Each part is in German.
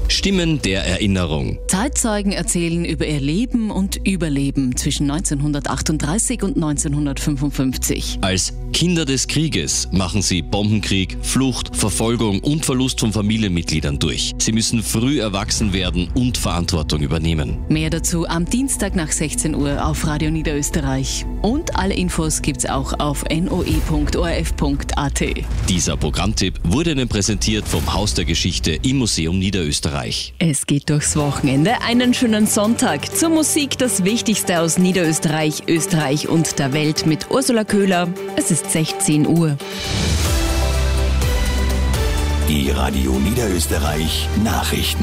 Stimmen der Erinnerung. Zeitzeugen erzählen über ihr Leben und Überleben zwischen 1938 und 1955. Als Kinder des Krieges machen sie Bombenkrieg, Flucht, Verfolgung und Verlust von Familienmitgliedern durch. Sie müssen früh erwachsen werden und Verantwortung übernehmen. Mehr dazu am Dienstag nach 16 Uhr auf Radio Niederösterreich. Und alle Infos gibt's auch auf noe.orf.at. Dieser Programmtipp wurde Ihnen präsentiert vom Haus der Geschichte im Museum Niederösterreich. Es geht durchs Wochenende. Einen schönen Sonntag. Zur Musik das Wichtigste aus Niederösterreich, Österreich und der Welt mit Ursula Köhler. Es ist 16 Uhr. Die Radio Niederösterreich Nachrichten.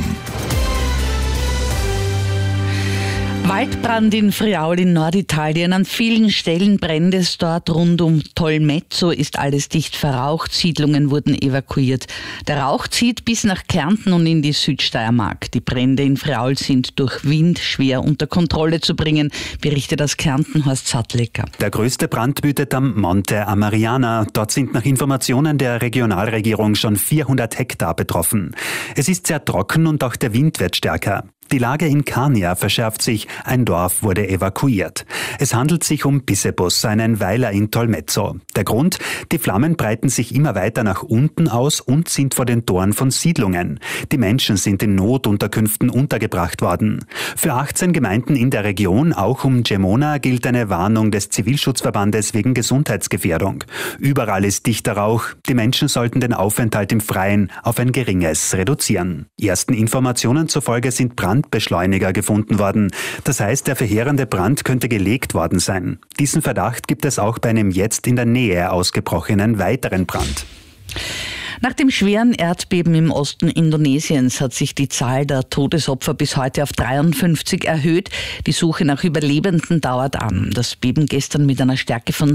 Waldbrand in Friaul in Norditalien. An vielen Stellen brennt es dort. Rund um Tolmezzo ist alles dicht verraucht. Siedlungen wurden evakuiert. Der Rauch zieht bis nach Kärnten und in die Südsteiermark. Die Brände in Friaul sind durch Wind schwer unter Kontrolle zu bringen, berichtet aus Kärnten Horst Sattlecker. Der größte Brand wütet am Monte Amariana. Dort sind nach Informationen der Regionalregierung schon 400 Hektar betroffen. Es ist sehr trocken und auch der Wind wird stärker. Die Lage in Kania verschärft sich. Ein Dorf wurde evakuiert. Es handelt sich um Bissebus, einen Weiler in Tolmezzo. Der Grund? Die Flammen breiten sich immer weiter nach unten aus und sind vor den Toren von Siedlungen. Die Menschen sind in Notunterkünften untergebracht worden. Für 18 Gemeinden in der Region, auch um Gemona, gilt eine Warnung des Zivilschutzverbandes wegen Gesundheitsgefährdung. Überall ist dichter Rauch. Die Menschen sollten den Aufenthalt im Freien auf ein geringes reduzieren. Ersten Informationen zufolge sind Brandbeschleuniger gefunden worden. Das heißt, der verheerende Brand könnte gelegt worden sein. Diesen Verdacht gibt es auch bei einem jetzt in der Nähe ausgebrochenen weiteren Brand. Nach dem schweren Erdbeben im Osten Indonesiens hat sich die Zahl der Todesopfer bis heute auf 53 erhöht. Die Suche nach Überlebenden dauert an. Das Beben gestern mit einer Stärke von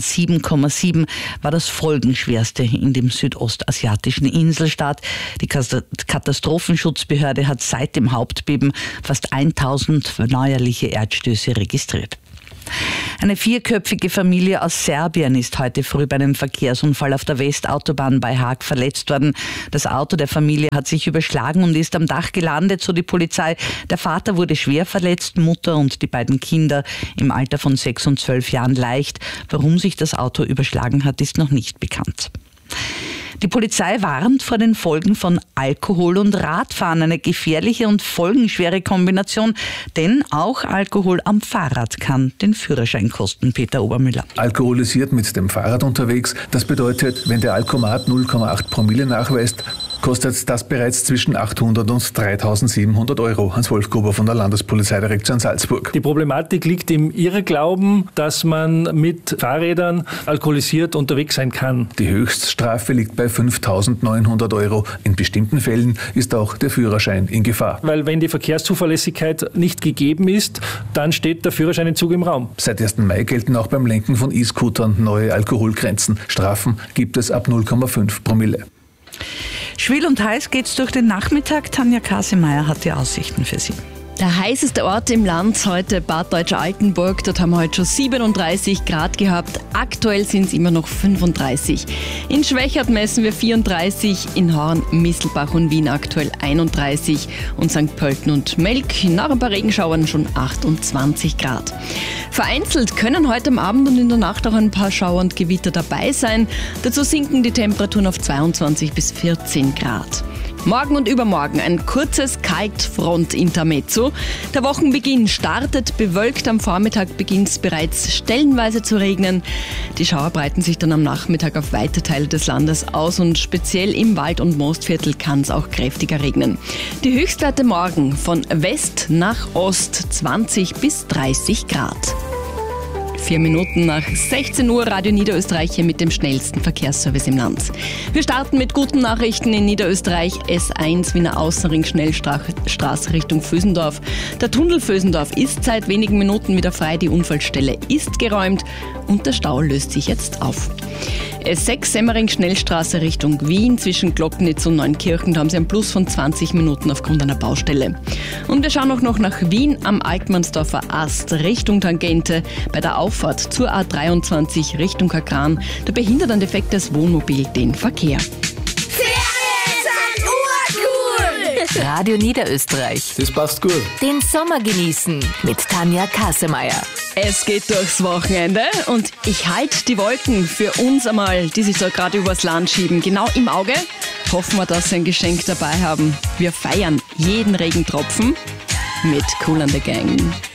7,7 war das folgenschwerste in dem südostasiatischen Inselstaat. Die Katastrophenschutzbehörde hat seit dem Hauptbeben fast 1000 neuerliche Erdstöße registriert. Eine 4-köpfige Familie aus Serbien ist heute früh bei einem Verkehrsunfall auf der Westautobahn bei Haag verletzt worden. Das Auto der Familie hat sich überschlagen und ist am Dach gelandet, so die Polizei. Der Vater wurde schwer verletzt, Mutter und die beiden Kinder im Alter von 6 und 12 Jahren leicht. Warum sich das Auto überschlagen hat, ist noch nicht bekannt. Die Polizei warnt vor den Folgen von Alkohol und Radfahren, eine gefährliche und folgenschwere Kombination, denn auch Alkohol am Fahrrad kann den Führerschein kosten. Peter Obermüller. Alkoholisiert mit dem Fahrrad unterwegs, das bedeutet, wenn der Alkomat 0,8 Promille nachweist, kostet das bereits zwischen 800 und 3.700 Euro. Hans-Wolf Gruber von der Landespolizeidirektion Salzburg. Die Problematik liegt im Irrglauben, dass man mit Fahrrädern alkoholisiert unterwegs sein kann. Die Höchststrafe liegt bei 5.900 Euro. In bestimmten Fällen ist auch der Führerschein in Gefahr. Weil wenn die Verkehrszuverlässigkeit nicht gegeben ist, dann steht der Führerscheinentzug im Raum. Seit 1. Mai gelten auch beim Lenken von E-Scootern neue Alkoholgrenzen. Strafen gibt es ab 0,5 Promille. Schwül und heiß geht's durch den Nachmittag. Tanja Kasemeyer hat die Aussichten für Sie. Der heißeste Ort im Land heute Bad Deutsch-Altenburg. Dort haben wir heute schon 37 Grad gehabt. Aktuell sind es immer noch 35. In Schwächert messen wir 34, in Horn, Misselbach und Wien aktuell 31 und St. Pölten und Melk nach ein paar Regenschauern schon 28 Grad. Vereinzelt können heute am Abend und in der Nacht auch ein paar Schauer und Gewitter dabei sein. Dazu sinken die Temperaturen auf 22 bis 14 Grad. Morgen und übermorgen ein kurzes Kaltfront-Intermezzo. Der Wochenbeginn startet bewölkt, am Vormittag beginnt es bereits stellenweise zu regnen. Die Schauer breiten sich dann am Nachmittag auf weite Teile des Landes aus und speziell im Wald- und Mostviertel kann es auch kräftiger regnen. Die Höchstwerte morgen von West nach Ost 20 bis 30 Grad. 4 Minuten nach 16 Uhr, Radio Niederösterreich hier mit dem schnellsten Verkehrsservice im Land. Wir starten mit guten Nachrichten in Niederösterreich. S1 Wiener Außenring Schnellstraße Richtung Vösendorf. Der Tunnel Vösendorf ist seit wenigen Minuten wieder frei. Die Unfallstelle ist geräumt und der Stau löst sich jetzt auf. S6 Semmering Schnellstraße Richtung Wien zwischen Glocknitz und Neunkirchen. Da haben Sie einen Plus von 20 Minuten aufgrund einer Baustelle. Und wir schauen auch noch nach Wien am Altmannsdorfer Ast Richtung Tangente. Bei der Auffahrt zur A23 Richtung Kakran. Da behindert ein defektes Wohnmobil den Verkehr. Ferien sind urcool! Radio Niederösterreich. Das passt gut. Den Sommer genießen mit Tanja Kassemeyer. Es geht durchs Wochenende und ich halte die Wolken für uns einmal, die sich so gerade übers Land schieben, genau im Auge. Hoffen wir, dass Sie ein Geschenk dabei haben. Wir feiern jeden Regentropfen mit Kool and the Gang.